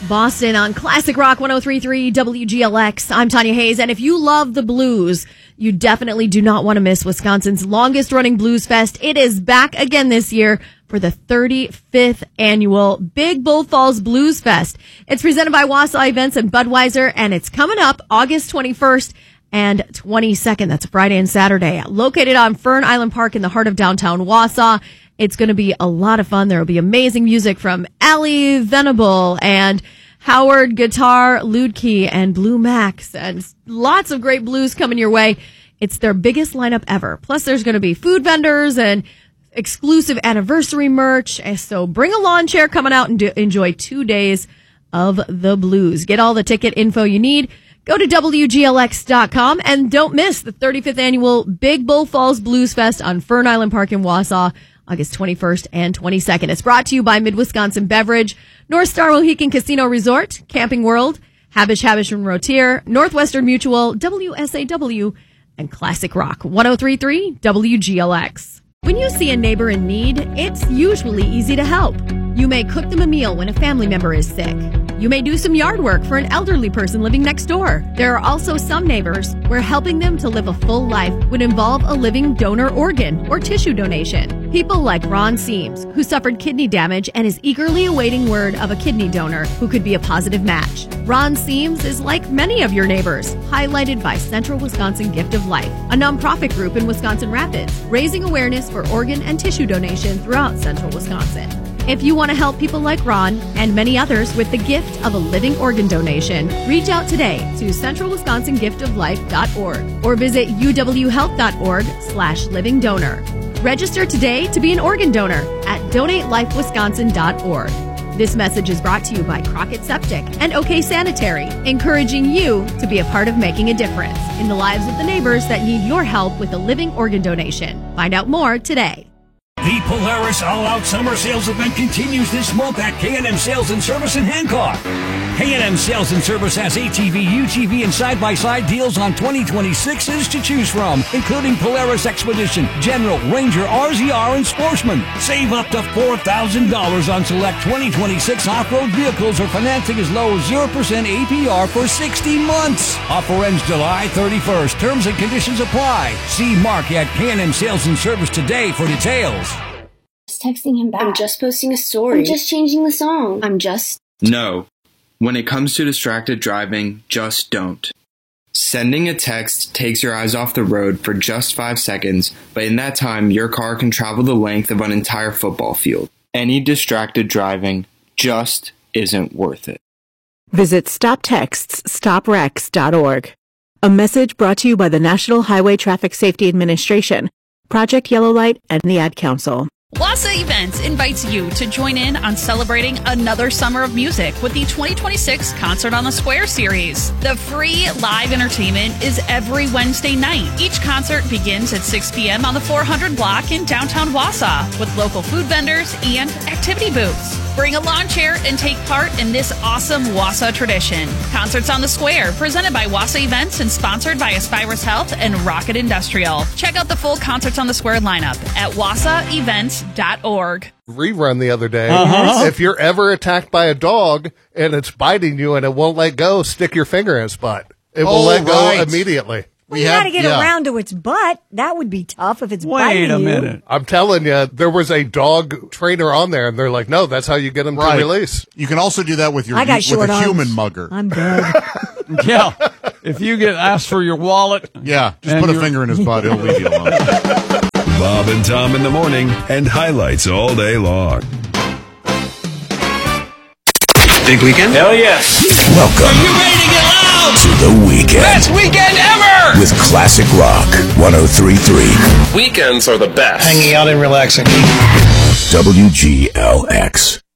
Boston on Classic Rock 103.3 WGLX. I'm Tanya Hayes, and if you love the blues, you definitely do not want to miss Wisconsin's longest-running Blues Fest. It is back again this year for the 35th annual Big Bull Falls Blues Fest. It's presented by Wausau Events and Budweiser, and it's coming up August 21st and 22nd. That's Friday and Saturday. Located on Fern Island Park in the heart of downtown Wausau. It's going to be a lot of fun. There will be amazing music from Ali Venable and Howard Guitar Ludke and Blue Max, and lots of great blues coming your way. It's their biggest lineup ever. Plus, there's going to be food vendors and exclusive anniversary merch. So bring a lawn chair coming out and enjoy 2 days of the blues. Get all the ticket info you need. Go to WGLX.com and don't miss the 35th annual Big Bull Falls Blues Fest on Fern Island Park in Wausau, August 21st and 22nd. It's brought to you by Mid-Wisconsin Beverage, North Star Mohican Casino Resort, Camping World, Habish and Rotier, Northwestern Mutual, WSAW, and Classic Rock 103.3 WGLX. When you see a neighbor in need, it's usually easy to help. You may cook them a meal when a family member is sick. You may do some yard work for an elderly person living next door. There are also some neighbors where helping them to live a full life would involve a living donor organ or tissue donation. People like Ron Seams, who suffered kidney damage and is eagerly awaiting word of a kidney donor who could be a positive match. Ron Seams is like many of your neighbors, highlighted by Central Wisconsin Gift of Life, a nonprofit group in Wisconsin Rapids, raising awareness for organ and tissue donation throughout Central Wisconsin. If you want to help people like Ron and many others with the gift of a living organ donation, reach out today to centralwisconsingiftoflife.org or visit uwhealth.org/livingdonor. Register today to be an organ donor at donatelifewisconsin.org. This message is brought to you by Crockett Septic and OK Sanitary, encouraging you to be a part of making a difference in the lives of the neighbors that need your help with a living organ donation. Find out more today. The Polaris All-Out Summer Sales Event continues this month at K&M Sales and Service in Hancock. K&M Sales and Service has ATV, UTV, and side-by-side deals on 2026s to choose from, including Polaris Expedition, General, Ranger, RZR, and Sportsman. Save up to $4,000 on select 2026 off-road vehicles or financing as low as 0% APR for 60 months. Offer ends July 31st. Terms and conditions apply. See Mark at K&M Sales and Service today for details. Texting him back. I'm just posting a story. I'm just changing the song. No. When it comes to distracted driving, just don't. Sending a text takes your eyes off the road for just 5 seconds, but in that time, your car can travel the length of an entire football field. Any distracted driving just isn't worth it. Visit StopTextsStopWrecks.org. A message brought to you by the National Highway Traffic Safety Administration, Project Yellow Light, and the Ad Council. Wausau Events invites you to join in on celebrating another summer of music with the 2026 Concert on the Square series. The free live entertainment is every Wednesday night. Each concert begins at 6 p.m. on the 400 block in downtown Wausau with local food vendors and activity booths. Bring a lawn chair and take part in this awesome Wausau tradition. Concerts on the Square, presented by Wausau Events and sponsored by Aspirus Health and Rocket Industrial. Check out the full Concerts on the Square lineup at wausauevents.org. Rerun the other day. If you're ever attacked by a dog and it's biting you and it won't let go, stick your finger in its butt. It will let go immediately. Well, you got to get around to its butt. That would be tough if it's biting you. Wait a minute. I'm telling you, there was a dog trainer on there, and they're like, no, that's how you get them to release. You can also do that with your with a human mugger. I'm dead. Yeah. If you get asked for your wallet. Yeah, just put a finger in his butt. He'll leave you alone. Bob and Tom in the morning and highlights all day long. Big weekend? Hell yes. Welcome. Are you ready to get loud? To the weekend. Best weekend ever! With Classic Rock 103.3. Weekends are the best. Hanging out and relaxing. WGLX.